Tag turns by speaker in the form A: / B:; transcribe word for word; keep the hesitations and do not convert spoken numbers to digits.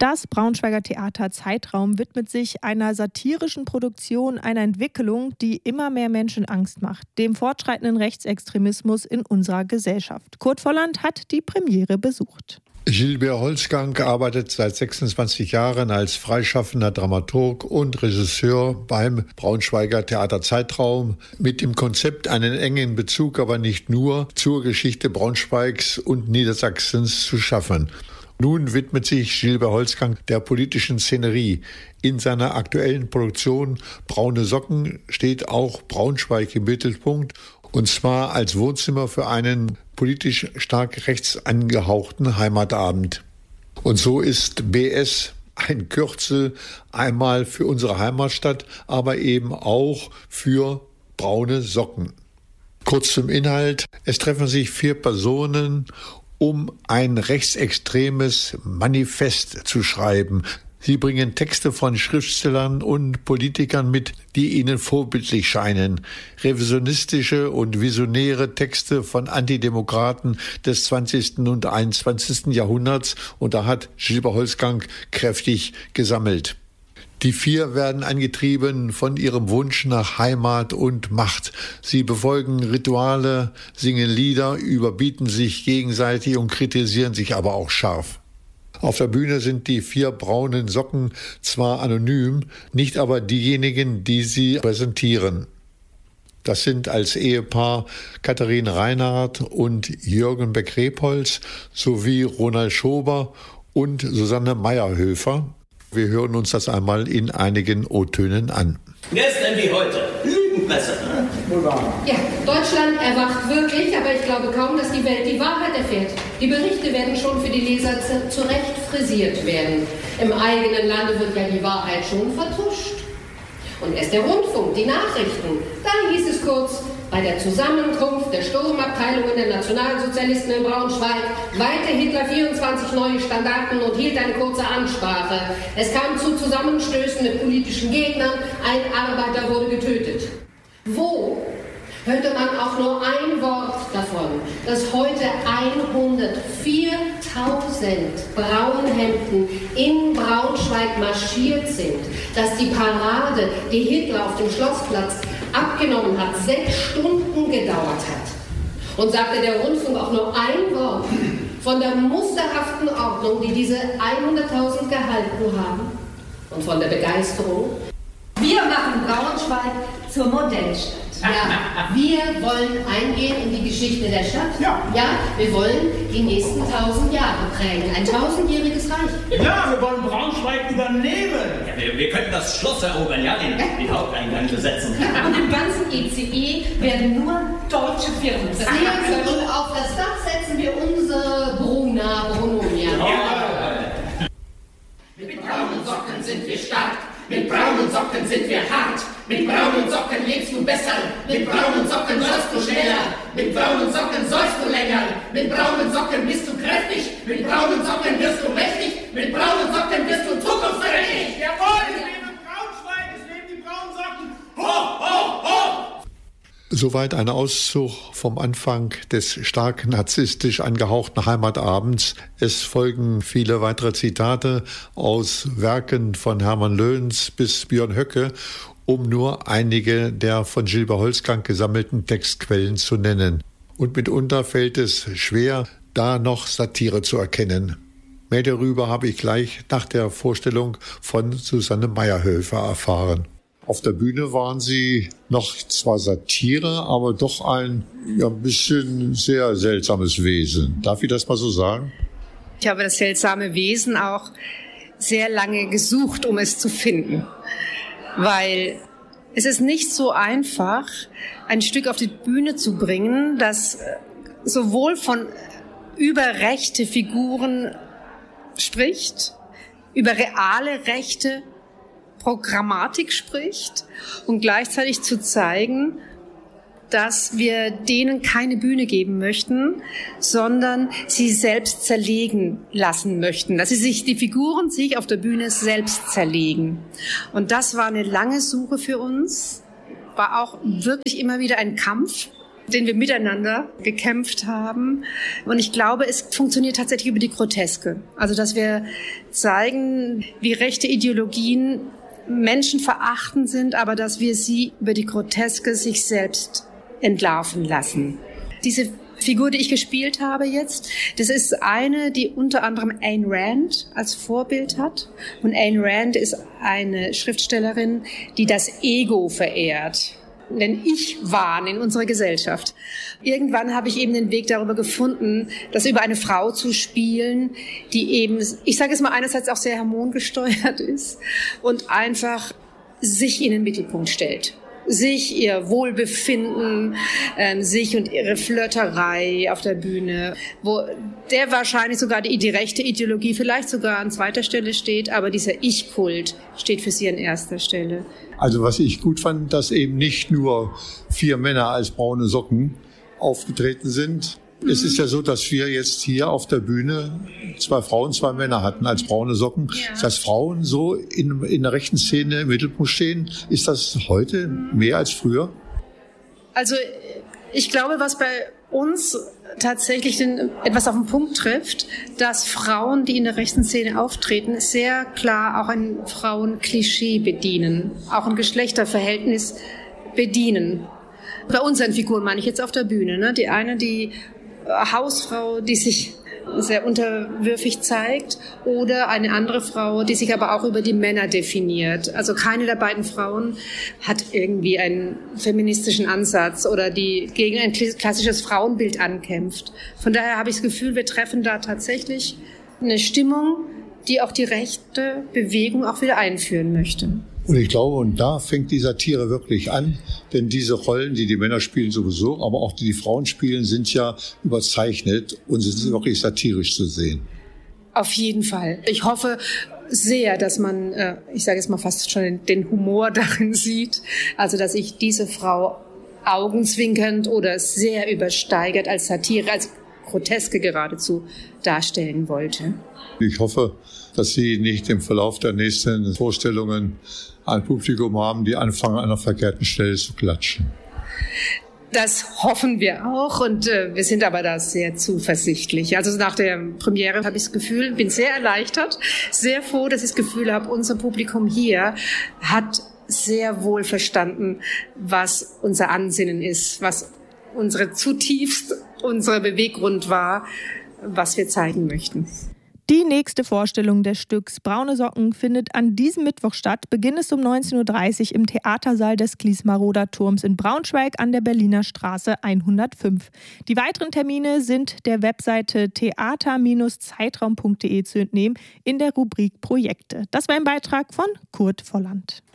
A: Das Braunschweiger Theater Zeitraum widmet sich einer satirischen Produktion einer Entwicklung, die immer mehr Menschen Angst macht, dem fortschreitenden Rechtsextremismus in unserer Gesellschaft. Kurt Volland hat die Premiere besucht.
B: Gilbert Holzgang arbeitet seit sechsundzwanzig Jahren als freischaffender Dramaturg und Regisseur beim Braunschweiger Theater Zeitraum mit dem Konzept, einen engen Bezug, aber nicht nur, zur Geschichte Braunschweigs und Niedersachsens zu schaffen. Nun widmet sich Gilbert Holzgang der politischen Szenerie. In seiner aktuellen Produktion Braune Socken steht auch Braunschweig im Mittelpunkt, und zwar als Wohnzimmer für einen politisch stark rechts angehauchten Heimatabend. Und so ist B S ein Kürzel einmal für unsere Heimatstadt, aber eben auch für braune Socken. Kurz zum Inhalt. Es treffen sich vier Personen, um ein rechtsextremes Manifest zu schreiben. Sie bringen Texte von Schriftstellern und Politikern mit, die ihnen vorbildlich scheinen. Revisionistische und visionäre Texte von Antidemokraten des zwanzigsten und einundzwanzigsten Jahrhunderts. Und da hat Gilbert Holzgang kräftig gesammelt. Die vier werden angetrieben von ihrem Wunsch nach Heimat und Macht. Sie befolgen Rituale, singen Lieder, überbieten sich gegenseitig und kritisieren sich aber auch scharf. Auf der Bühne sind die vier braunen Socken zwar anonym, nicht aber diejenigen, die sie präsentieren. Das sind als Ehepaar Katharine Reinhardt und Jürgen Beck-Rebholz sowie Ronald Schober und Susanne Meyerhöfer. Wir hören uns das einmal in einigen O-Tönen an.
C: Gestern wie heute. Lügenpresse.
D: Ja, Deutschland erwacht wirklich, aber ich glaube kaum, dass die Welt die Wahrheit erfährt. Die Berichte werden schon für die Leser zurecht frisiert werden. Im eigenen Lande wird ja die Wahrheit schon vertuscht. Und erst der Rundfunk, die Nachrichten. Da hieß es kurz, bei der Zusammenkunft der Sturmabteilungen der Nationalsozialisten in Braunschweig weihte Hitler vierundzwanzig neue Standarten und hielt eine kurze Ansprache. Es kam zu Zusammenstößen mit politischen Gegnern, ein Arbeiter wurde getötet. Wo hörte man auch nur ein Wort davon, dass heute hundertviertausend Braunhemden in Braunschweig marschiert sind, dass die Parade, die Hitler auf dem Schlossplatz abgenommen hat, sechs Stunden gedauert hat. Und sagte der Rundfunk auch nur ein Wort von der musterhaften Ordnung, die diese hunderttausend gehalten haben, und von der Begeisterung.
E: Wir machen Braunschweig zur Modellstadt.
D: Ja, wir wollen eingehen in die Geschichte der Stadt.
F: Ja.
D: Ja, wir wollen die nächsten tausend Jahre prägen. Ein tausendjähriges Reich.
F: Ja, wir wollen Braunschweig übernehmen.
C: Ja, wir, wir könnten das Schloss erobern, ja, den, den Haupteingang besetzen.
E: Und im ganzen E C E werden nur deutsche Firmen sein.
D: Sehr gut. Und auf das Dach setzen wir unsere Bruna Brunonia.
C: Ja.
G: Mit braunen Socken sind wir stark. Mit braunen Socken sind wir hart. Mit braunen Socken lebst du besser. Mit braunen Socken sollst du schneller. Mit braunen Socken sollst du länger. Mit braunen Socken bist du kräftig. Mit braunen Socken wirst du mächtig. Mit braunen Socken wirst du zukunftsträchtig.
F: Jawohl, es leben Braunschweig, es leben die braunen Socken. Hoch, hoch, hoch!
B: Soweit ein Auszug vom Anfang des stark narzisstisch angehauchten Heimatabends. Es folgen viele weitere Zitate aus Werken von Hermann Löns bis Björn Höcke, um nur einige der von Gilbert Holzgang gesammelten Textquellen zu nennen. Und mitunter fällt es schwer, da noch Satire zu erkennen. Mehr darüber habe ich gleich nach der Vorstellung von Susanne Meyerhöfer erfahren. Auf der Bühne waren Sie noch zwar Satire, aber doch ein ja, ein bisschen sehr seltsames Wesen. Darf ich das mal so sagen?
H: Ich habe das seltsame Wesen auch sehr lange gesucht, um es zu finden. Weil es ist nicht so einfach, ein Stück auf die Bühne zu bringen, das sowohl von über rechte Figuren spricht, über reale rechte Programmatik spricht und gleichzeitig zu zeigen, dass wir denen keine Bühne geben möchten, sondern sie selbst zerlegen lassen möchten, dass sie sich, die Figuren sich auf der Bühne selbst zerlegen. Und das war eine lange Suche für uns, war auch wirklich immer wieder ein Kampf, den wir miteinander gekämpft haben. Und ich glaube, es funktioniert tatsächlich über die Groteske. Also, dass wir zeigen, wie rechte Ideologien menschenverachtend sind, aber dass wir sie über die Groteske sich selbst entlarven lassen. Diese Figur, die ich gespielt habe jetzt, das ist eine, die unter anderem Ayn Rand als Vorbild hat. Und Ayn Rand ist eine Schriftstellerin, die das Ego verehrt, den Ich-Wahn in unserer Gesellschaft. Irgendwann habe ich eben den Weg darüber gefunden, das über eine Frau zu spielen, die eben, ich sage es mal, einerseits auch sehr hormongesteuert ist und einfach sich in den Mittelpunkt stellt. Sich, ihr Wohlbefinden, ähm, sich und ihre Flirterei auf der Bühne, wo der wahrscheinlich sogar die, die rechte Ideologie vielleicht sogar an zweiter Stelle steht, aber dieser Ich-Kult steht für sie an erster Stelle.
B: Also was ich gut fand, dass eben nicht nur vier Männer als braune Socken aufgetreten sind. Mhm. Es ist ja so, dass wir jetzt hier auf der Bühne zwei Frauen, zwei Männer hatten als braune Socken. Ja. Dass Frauen so in, in der rechten Szene im Mittelpunkt stehen, ist das heute mhm. mehr als früher?
H: Also ich glaube, was bei uns tatsächlich den, etwas auf den Punkt trifft, dass Frauen, die in der rechten Szene auftreten, sehr klar auch ein Frauenklischee bedienen, auch ein Geschlechterverhältnis bedienen. Bei unseren Figuren meine ich jetzt auf der Bühne, ne? Die eine, die Hausfrau, die sich sehr unterwürfig zeigt, oder eine andere Frau, die sich aber auch über die Männer definiert. Also keine der beiden Frauen hat irgendwie einen feministischen Ansatz oder die gegen ein klassisches Frauenbild ankämpft. Von daher habe ich das Gefühl, wir treffen da tatsächlich eine Stimmung, die auch die rechte Bewegung auch wieder einführen möchte.
B: Und ich glaube, und da fängt die Satire wirklich an, denn diese Rollen, die die Männer spielen sowieso, aber auch die die Frauen spielen, sind ja überzeichnet und sind wirklich satirisch zu sehen.
H: Auf jeden Fall. Ich hoffe sehr, dass man, ich sage jetzt mal fast schon den Humor darin sieht, also dass ich diese Frau augenzwinkernd oder sehr übersteigert als Satire, als Groteske geradezu darstellen wollte.
B: Ich hoffe, dass Sie nicht im Verlauf der nächsten Vorstellungen ein Publikum haben, die anfangen, an einer verkehrten Stelle zu klatschen.
H: Das hoffen wir auch und äh, wir sind aber da sehr zuversichtlich. Also nach der Premiere habe ich das Gefühl, bin sehr erleichtert, sehr froh, dass ich das Gefühl habe, unser Publikum hier hat sehr wohl verstanden, was unser Ansinnen ist, was unsere zutiefst unser Beweggrund war, was wir zeigen möchten.
A: Die nächste Vorstellung des Stücks Braune Socken findet an diesem Mittwoch statt. Beginn ist um neunzehn Uhr dreißig im Theatersaal des Gliesmaroder Turms in Braunschweig an der Berliner Straße hundertfünf. Die weiteren Termine sind der Webseite theater Zeitraum punkt de zu entnehmen in der Rubrik Projekte. Das war ein Beitrag von Kurt Volland.